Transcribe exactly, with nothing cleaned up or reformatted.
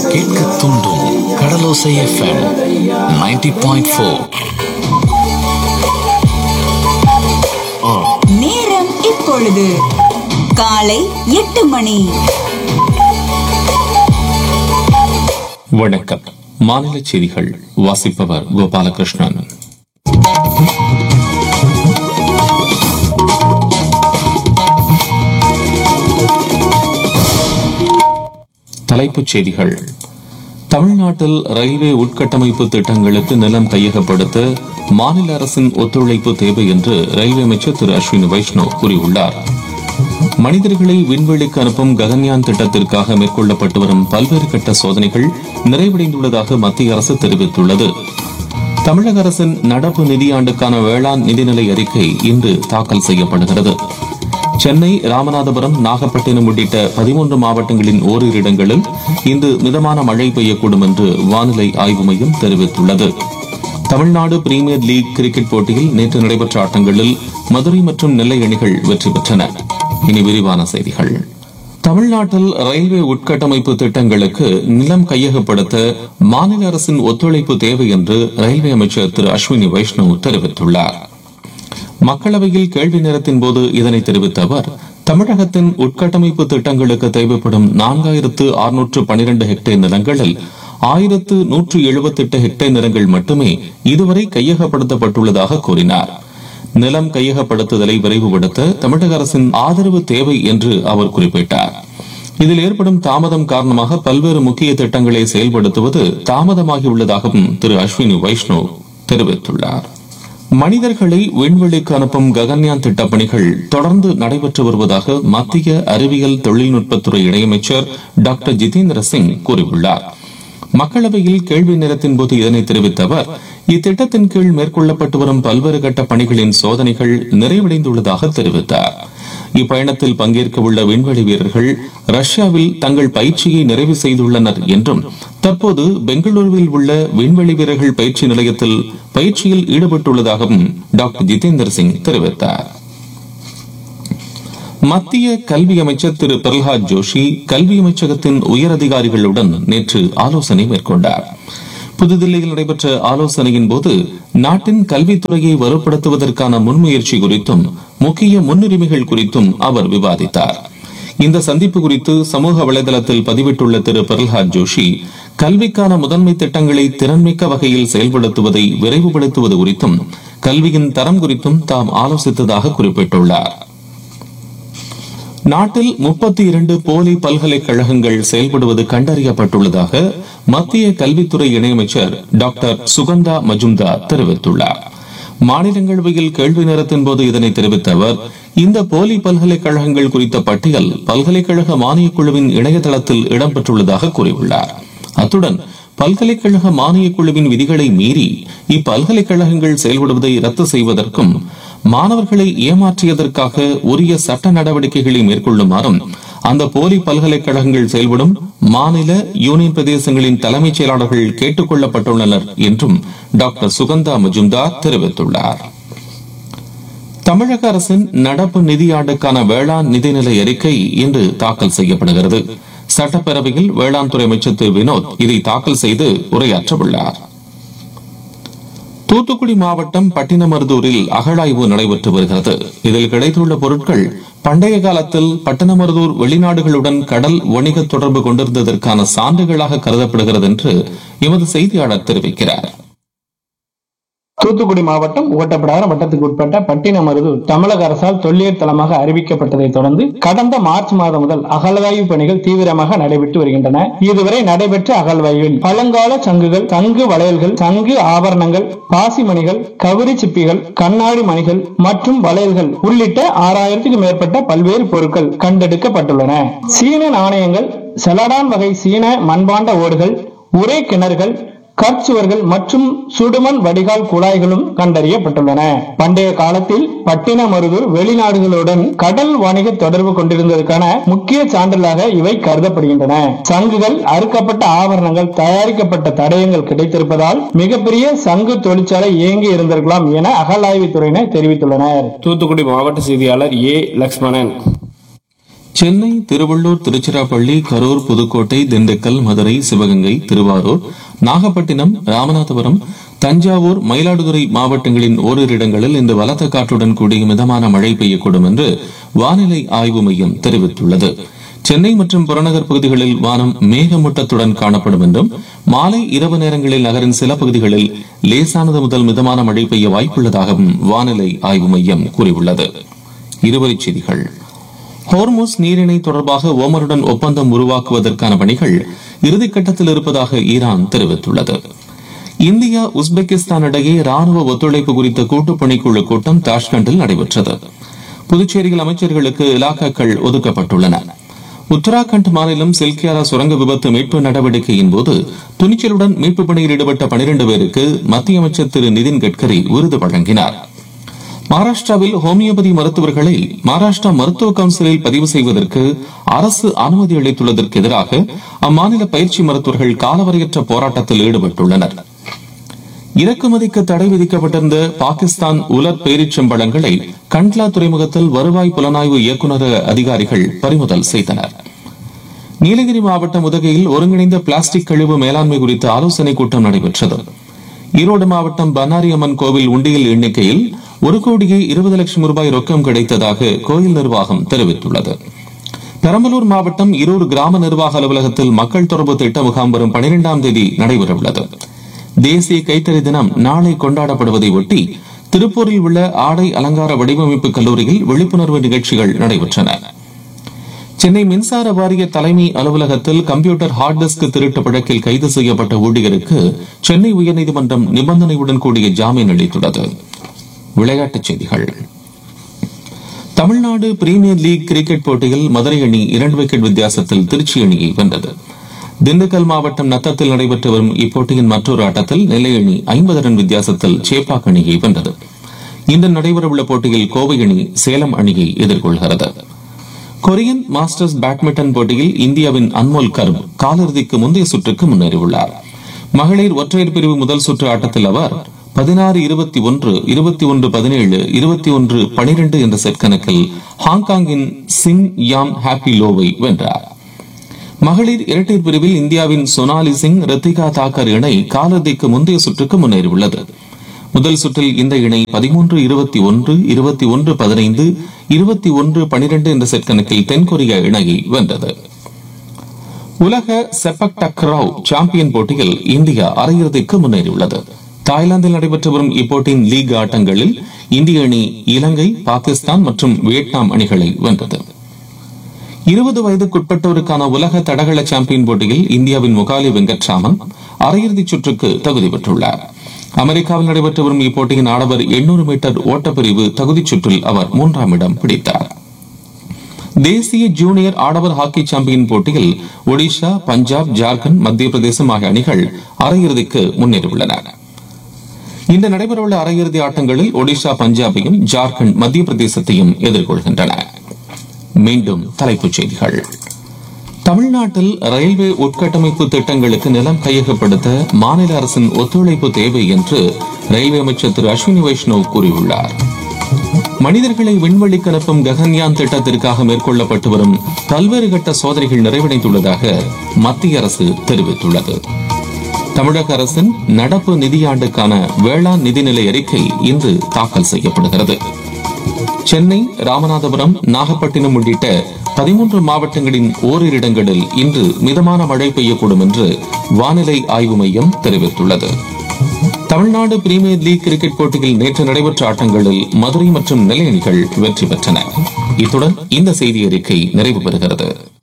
கேட்க தூண்டும் கடலோசை FM ninety point four. நேரம் இப்பொழுது காலை எட்டு மணி. வணக்கம். மாநில செய்திகள் வாசிப்பவர் கோபாலகிருஷ்ணன். தலைப்புச் செய்திகள். தமிழ்நாட்டில் ரயில்வே உட்கட்டமைப்பு திட்டங்களுக்கு நிலம் கையகப்படுத்த மாநில அரசின் ஒத்துழைப்பு தேவை என்று ரயில்வே அமைச்சர் திரு அஸ்வினி வைஷ்ணவ் கூறியுள்ளார். மனிதர்களை விண்வெளிக்கு அனுப்பும் ககன்யான் திட்டத்திற்காக மேற்கொள்ளப்பட்டு வரும் பல்வேறு கட்ட சோதனைகள் நிறைவடைந்துள்ளதாக மத்திய அரசு தெரிவித்துள்ளது. தமிழக அரசின் நடப்பு நிதியாண்டுக்கான வேளாண் நிதிநிலை அறிக்கை இன்று தாக்கல் செய்யப்படுகிறது. சென்னை, ராமநாதபுரம், நாகப்பட்டினம் உள்ளிட்ட பதிமூன்று மாவட்டங்களின் ஓரிரு இடங்களில் இன்று மிதமான மழை பெய்யக்கூடும் என்று வானிலை ஆய்வு மையம் தெரிவித்துள்ளது. தமிழ்நாடு பிரீமியர் லீக் கிரிக்கெட் போட்டியில் நேற்று நடைபெற்ற ஆட்டங்களில் மதுரை மற்றும் நெல்லை அணிகள் வெற்றி பெற்றன. இனி விரிவான செய்திகள். தமிழ்நாட்டில் ரயில்வே உட்கட்டமைப்பு திட்டங்களுக்கு நிலம் கையகப்படுத்த மாநில அரசின் ஒத்துழைப்பு தேவை என்று ரயில்வே அமைச்சர் திரு அஸ்வினி வைஷ்ணவ் தெரிவித்துள்ளார். மக்களவையில் கேள்வி நேரத்தின் போது இதனை தெரிவித்த அவர், தமிழகத்தின் உட்கட்டமைப்பு திட்டங்களுக்கு தேவைப்படும் நான்காயிரத்து அறுநூற்று பனிரெண்டு ஹெக்டேர் நிலங்களில் ஆயிரத்து நூற்று எழுபத்தி எட்டு ஹெக்டேர் நிலங்கள் மட்டுமே இதுவரை கையகப்படுத்தப்பட்டுள்ளதாக கூறினார். நிலம் கையகப்படுத்துதலை விரைவுபடுத்த தமிழக அரசின் ஆதரவு தேவை என்று அவர் குறிப்பிட்டார். இதில் ஏற்படும் தாமதம் காரணமாக பல்வேறு முக்கிய திட்டங்களை செயல்படுத்துவது தாமதமாகியுள்ளதாகவும் திரு அஸ்வினி வைஷ்ணவ் தெரிவித்துள்ளார். மனிதர்களை விண்வெளிக்கு அனுப்பும் ககன்யான் திட்டப் பணிகள் தொடர்ந்து நடைபெற்று வருவதாக மத்திய அறிவியல் தொழில்நுட்பத்துறை இணையமைச்சர் டாக்டர் ஜிதேந்திர சிங் கூறியுள்ளார். மக்களவையில் கேள்வி நேரத்தின் போது இதனை தெரிவித்த அவர், இத்திட்டத்தின் கீழ் மேற்கொள்ளப்பட்டு வரும் பல்வேறு கட்ட பணிகளின் சோதனைகள் நிறைவடைந்துள்ளதாக தெரிவித்தார். இப்பயணத்தில் பங்கேற்க உள்ள விண்வெளி வீரர்கள் ரஷ்யாவில் தங்கள் பயிற்சியை நிறைவு செய்துள்ளனர் என்றும் தற்போது பெங்களூருவில் உள்ள விண்வெளி வீரர்கள் பயிற்சி நிலையத்தில் பயிற்சியில் ஈடுபட்டுள்ளதாகவும் டாக்டர் ஜிதேந்திர சிங் தெரிவித்தார். மத்திய கல்வி அமைச்சர் திரு பிரகலாத் ஜோஷி கல்வி அமைச்சகத்தின் உயரதிகாரிகளுடன் நேற்று ஆலோசனை மேற்கொண்டார். புதுதில்லியில் நடைபெற்ற ஆலோசனையின் போது நாட்டின் கல்வித்துறையை வலுப்படுத்துவதற்கான முன்முயற்சி குறித்தும் முக்கிய முன்னுரிமைகள் குறித்தும் அவர் விவாதித்தார். இந்த சந்திப்பு குறித்து சமூக வலைதளத்தில் பதிவிட்டுள்ள திரு பிரகலாத் ஜோஷி, கல்விக்கான முதன்மை திட்டங்களை திறன்மிக்க வகையில் செயல்படுத்துவதை விரைவுபடுத்துவது குறித்தும் கல்வியின் தரம் குறித்தும் தாம் ஆலோசித்ததாக குறிப்பிட்டுள்ளார். நாட்டில் முப்பத்தி இரண்டு போலி பல்கலைக்கழகங்கள் செயல்படுவது கண்டறியப்பட்டுள்ளதாக மத்திய கல்வித்துறை இணையமைச்சர் டாக்டர் சுகந்தா மஜும்தார் தெரிவித்துள்ளார். மாநிலங்களவையில் கேள்வி நேரத்தின் போது இதனை தெரிவித்த அவர், இந்த போலி பல்கலைக்கழகங்கள் குறித்த பட்டியல் பல்கலைக்கழக மானியக் குழுவின் இணையதளத்தில் இடம்பெற்றுள்ளதாக கூறியுள்ளார். அத்துடன் பல்கலைக்கழக மானியக் குழுவின் விதிகளை மீறி இப்பல்கலைக்கழகங்கள் செயல்படுவதை ரத்து செய்வதற்கும் மாணவர்களை ஏமாற்றியதற்காக உரிய சட்ட நடவடிக்கைகளை மேற்கொள்ளுமாறும் அந்த போலி பல்கலைக்கழகங்கள் செயல்படும் மாநில யூனியன் பிரதேசங்களின் தலைமைச் செயலாளர்கள் கேட்டுக் கொள்ளப்பட்டுள்ளனர் என்றும் டாக்டர் சுகந்தா மஜும்தார் தெரிவித்துள்ளார். தமிழக அரசின் நடப்பு நிதியாண்டுக்கான வேளாண் நிதிநிலை அறிக்கை இன்று தாக்கல் செய்யப்படுகிறது. சட்டப்பேரவையில் வேளாண் துறை அமைச்சர் திரு வினோத் இதை தாக்கல் செய்து உரையாற்றவுள்ளார். தூத்துக்குடி மாவட்டம் பட்டினமருதூரில் அகழாய்வு நடைபெற்று வருகிறது. இதில் கிடைத்துள்ள பொருட்கள் பண்டைய காலத்தில் பட்டினமருதூர் வெளிநாடுகளுடன் கடல் வணிக தொடர்பு கொண்டிருந்ததற்கான சான்றுகளாக கருதப்படுகிறது என்று எமது செய்தியாளர் தெரிவிக்கிறார். தூத்துக்குடி மாவட்டம் ஓட்டப்பிடாரம் வட்டத்துக்கு உட்பட்ட பட்டினமருதூர் தமிழக அரசால் தொல்லியல் தலமாக அறிவிக்கப்பட்டதை தொடர்ந்து கடந்த மார்ச் மாதம் முதல் அகழ்வாய்வு பணிகள் தீவிரமாக நடைபெற்று வருகின்றன. இதுவரை நடைபெற்ற அகழ்வாய்வில் பழங்கால சங்குகள், சங்கு வளையல்கள், சங்கு ஆபரணங்கள், பாசிமணிகள், கவரி சிப்பிகள், கண்ணாடி மணிகள் மற்றும் வளையல்கள் உள்ளிட்ட ஆறாயிரத்துக்கும் மேற்பட்ட பல்வேறு பொருட்கள் கண்டெடுக்கப்பட்டுள்ளன. சீன நாணயங்கள், செலடான் வகை சீன மண்பாண்ட ஓடுகள், உரை கிணறுகள், கற்சுவர்கள் மற்றும் சுடுமண் வடிகால் குழாய்களும் கண்டறியப்பட்டுள்ளன. பண்டைய காலத்தில் பட்டினமருதூர் வெளிநாடுகளுடன் கடல் வணிக தொடர்பு கொண்டிருந்ததற்கான முக்கிய சான்றிதழாக இவை கருதப்படுகின்றன. சங்குகள், அறுக்கப்பட்ட ஆபரணங்கள், தயாரிக்கப்பட்ட தடயங்கள் கிடைத்திருப்பதால் மிகப்பெரிய சங்கு தொழிற்சாலை இயங்கி இருந்திருக்கலாம் என அகழாய்வுத்துறையினர் தெரிவித்துள்ளனர். தூத்துக்குடி மாவட்ட செய்தியாளர் ஏ லக்ஷ்மணன். சென்னை, திருவள்ளூர், திருச்சிராப்பள்ளி, கரூர், புதுக்கோட்டை, திண்டுக்கல், மதுரை, சிவகங்கை, திருவாரூர், நாகப்பட்டினம், ராமநாதபுரம், தஞ்சாவூர், மயிலாடுதுறை மாவட்டங்களின் ஓரிரு இடங்களில் இன்று பலத்த காற்றுடன் கூடிய மிதமான மழை பெய்யக்கூடும் என்று வானிலை ஆய்வு மையம் தெரிவித்துள்ளது. சென்னை மற்றும் புறநகர் பகுதிகளில் வானம் மேகமூட்டத்துடன் காணப்படும் என்றும் மாலை இரவு நேரங்களில் நகரின் சில பகுதிகளில் லேசானது முதல் மிதமான மழை பெய்ய வாய்ப்புள்ளதாகவும் வானிலை ஆய்வு மையம் கூறியுள்ளது. இருவரிச் செய்திகள். ஹோர்முஸ் நீரிணை தொடர்பாக ஓமருடன் ஒப்பந்தம் உருவாக்குவதற்கான பணிகள் இறுதிக்கட்டத்தில் இருப்பதாக ஈரான் தெரிவித்துள்ளது. இந்தியா, உஸ்பெகிஸ்தான் இடையே ராணுவ ஒத்துழைப்பு குறித்த கூட்டுப்பணிக்குழு கூட்டம் தாஷ்கண்டில் நடைபெற்றது. புதுச்சேரியில் அமைச்சர்களுக்கு இலாக்காக்கள் ஒதுக்கப்பட்டுள்ளன. உத்தராகண்ட் மாநிலம் சில்கியாரா சுரங்க விபத்து மீட்பு நடவடிக்கையின் போது துணிச்சலுடன் மீட்பு பணியில் ஈடுபட்ட பனிரண்டு பேருக்கு மத்திய அமைச்சர் திரு நிதின் கட்கரி விருது வழங்கினார். மகாராஷ்டிராவில் ஹோமியோபதி மருத்துவர்களை மகாராஷ்டிரா மருத்துவ கவுன்சிலில் பதிவு செய்வதற்கு அரசு அனுமதி அளித்துள்ளதற்கு எதிராக அம்மாநில பயிற்சி மருத்துவர்கள் காலவரையற்ற போராட்டத்தில் ஈடுபட்டுள்ளனர். இறக்குமதிக்கு தடை விதிக்கப்பட்டிருந்த பாகிஸ்தான் உலர் பேரிச்சம்பழங்களை கண்ட்லா துறைமுகத்தில் வருவாய் புலனாய்வு இயக்குநர அதிகாரிகள் பறிமுதல் செய்தனர். நீலகிரி மாவட்டம் உதகையில் ஒருங்கிணைந்த பிளாஸ்டிக் கழிவு மேலாண்மை குறித்த ஆலோசனைக் கூட்டம் நடைபெற்றது. ஈரோடு மாவட்டம் பன்னாரி அம்மன் கோவில் உண்டியல் எண்ணிக்கையில் ஒரு கோடியே இருபது லட்சம் ரூபாய் ரொக்கம் கிடைத்ததாக கோயில் நிர்வாகம் தெரிவித்துள்ளது. பெரம்பலூர் மாவட்டம் இருூர் கிராம நிர்வாக அலுவலகத்தில் மக்கள் தொடர்பு திட்ட முகாம் வரும் பனிரெண்டாம் தேதி நடைபெறவுள்ளது. தேசிய கைத்தறி தினம் நாளை கொண்டாடப்படுவதை ஒட்டி திருப்பூரில் உள்ள ஆடை அலங்கார வடிவமைப்பு கல்லூரியில் விழிப்புணர்வு நிகழ்ச்சிகள் நடைபெற்றன. சென்னை மின்சார வாரிய தலைமை அலுவலகத்தில் கம்ப்யூட்டர் ஹார்ட் டிஸ்க் திருட்டு வழக்கில் கைது செய்யப்பட்ட ஊழியருக்கு சென்னை உயர்நீதிமன்றம் நிபந்தனையுடன் கூடிய ஜாமீன் அளித்துள்ளது. விளையாட்டுச் செய்திகள். தமிழ்நாடு பிரீமியர் லீக் கிரிக்கெட் போட்டியில் மதுரை அணி இரண்டு விக்கெட் வித்தியாசத்தில் திருச்சி அணியை வென்றது. திண்டுக்கல் மாவட்டம் நத்தத்தில் நடைபெற்று வரும் இப்போட்டியின் மற்றொரு ஆட்டத்தில் நெல்லை அணி ஐம்பது ரன் வித்தியாசத்தில் சேப்பாக் அணியை வென்றது. இன்று நடைபெறவுள்ள போட்டியில் கோவை அணி சேலம் அணியை எதிர்கொள்கிறது. கொரியன் மாஸ்டர்ஸ் பேட்மிண்டன் போட்டியில் இந்தியாவின் அன்மோல் கர்ப் காலிறுதிக்கு முந்தைய சுற்றுக்கு முன்னேறியுள்ளார். மகளிர் ஒற்றையர் பிரிவு முதல் சுற்று ஆட்டத்தில் அவர் பதினாறு இருபத்தி ஒன்று இருபத்தி ஒன்று பதினேழு இருபத்தி ஒன்று பனிரெண்டு என்ற செட் கணக்கில் ஹாங்காங்கின் சிங் யாம் ஹாப்பி லோவை வென்றார். மகளிர் இரட்டையர் பிரிவில் இந்தியாவின் சோனாலி சிங், ரித்திகா தாக்கர் இணை காலிறுதிக்கு முந்தைய சுற்றுக்கு முன்னேறியுள்ளது. முதல் சுற்றில் இந்த இணை பதிமூன்று இருபத்தி ஒன்று இருபத்தி ஒன்று பதினைந்து இருபத்தி ஒன்று பனிரெண்டு என்ற செட் கணக்கில் தென்கொரிய இணையை வென்றது. உலக செப்பக் டக்ராவ் சாம்பியன் போட்டியில் இந்தியா அரையிறுதிக்கு முன்னேறியுள்ளது. தாய்லாந்தில் நடைபெற்று வரும் இப்போட்டியின் லீக் ஆட்டங்களில் இந்திய அணி இலங்கை, பாகிஸ்தான் மற்றும் வியட்நாம் அணிகளை வென்றது. இருபது வயதுக்குட்பட்டோருக்கான உலக தடகள சாம்பியன் போட்டியில் இந்தியாவின் முகாலி வெங்கட்ராமன் அரையிறுதிச் சுற்றுக்கு தகுதி பெற்றுள்ளார். அமெரிக்காவில் நடைபெற்று வரும் இப்போட்டியின் ஆடவர் எண்ணூறு மீட்டர் ஓட்டப்பிரிவு தகுதிச் சுற்றில் அவர் மூன்றாம் இடம் பிடித்தார். தேசிய ஜூனியர் ஆடவர் ஹாக்கி சாம்பியன் போட்டியில் ஒடிஷா, பஞ்சாப், ஜார்க்கண்ட், மத்திய பிரதேசம் ஆகிய அணிகள் அரையிறுதிக்கு முன்னேறியுள்ளன. இன்று நடைபெறவுள்ள அரையிறுதி ஆட்டங்களில் ஒடிஷா பஞ்சாபையும், ஜார்க்கண்ட் மத்திய பிரதேசத்தையும் எதிர்கொள்கின்றன. மீண்டும் தலைப்புச் செய்திகள். தமிழ்நாட்டில் ரயில்வே உட்கட்டமைப்பு திட்டங்களுக்கு நிலம் கையகப்படுத்த மாநில அரசின் ஒத்துழைப்பு தேவை என்று ரயில்வே அமைச்சர் திரு அஸ்வினி வைஷ்ணவ் கூறியுள்ளார். மனிதர்களை விண்வெளிக்கு அனுப்பும் ககன்யான் திட்டத்திற்காக மேற்கொள்ளப்பட்டு வரும் பல்வேறு கட்ட சோதனைகள் நிறைவடைந்துள்ளதாக மத்திய அரசு தெரிவித்துள்ளது. தமிழக அரசின் நடப்பு நிதியாண்டுக்கான வேளாண் நிதிநிலை அறிக்கை இன்று தாக்கல் செய்யப்படுகிறது. சென்னை, ராமநாதபுரம், நாகப்பட்டினம் உள்ளிட்ட பதிமூன்று மாவட்டங்களின் ஓரிரு இடங்களில் இன்று மிதமான மழை பெய்யக்கூடும் என்று வானிலை ஆய்வு மையம் தெரிவித்துள்ளது. தமிழ்நாடு பிரீமியர் லீக் கிரிக்கெட் போட்டியில் நேற்று நடைபெற்ற ஆட்டங்களில் மதுரை மற்றும் நெல்லை அணிகள் வெற்றி பெற்றன. இத்துடன் இந்த செய்தி அறிக்கை நிறைவு பெறுகிறது.